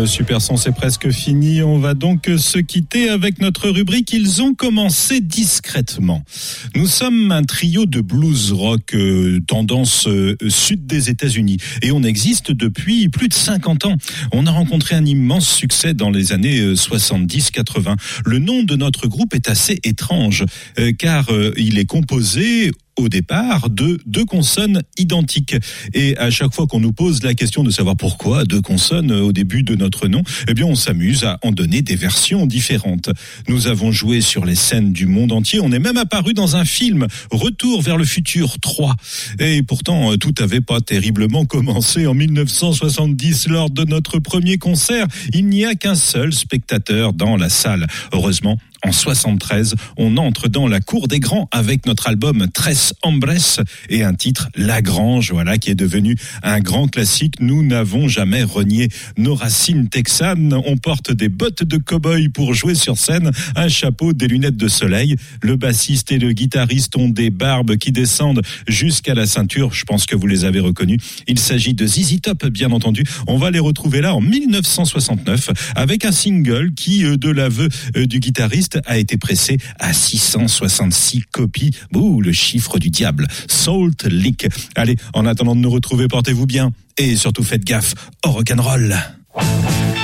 Le Super Son, c'est presque fini. On va donc se quitter avec notre rubrique. Ils ont commencé discrètement. Nous sommes un trio de blues rock tendance sud des États-Unis et on existe depuis plus de 50 ans. On a rencontré un immense succès dans les années 70-80. Le nom de notre groupe est assez étrange car il est composé au départ de deux consonnes identiques. Et à chaque fois qu'on nous pose la question de savoir pourquoi deux consonnes au début de notre nom, eh bien on s'amuse à en donner des versions différentes. Nous avons joué sur les scènes du monde entier. On est même apparu dans un film, Retour vers le futur 3. Et pourtant, tout n'avait pas terriblement commencé en 1970 lors de notre premier concert. Il n'y a qu'un seul spectateur dans la salle. Heureusement, en 73, on entre dans la cour des grands avec notre album Tres Hombres et un titre La Grange, voilà, qui est devenu un grand classique. Nous n'avons jamais renié nos racines texanes. On porte des bottes de cow-boy pour jouer sur scène, un chapeau, des lunettes de soleil. Le bassiste et le guitariste ont des barbes qui descendent jusqu'à la ceinture. Je pense que vous les avez reconnus. Il s'agit de ZZ Top, bien entendu. On va les retrouver là en 1969 avec un single qui, de l'aveu du guitariste, a été pressé à 666 copies. Ouh, le chiffre du diable. Salt Lick. Allez, en attendant de nous retrouver, portez-vous bien et surtout faites gaffe au rock'n'roll.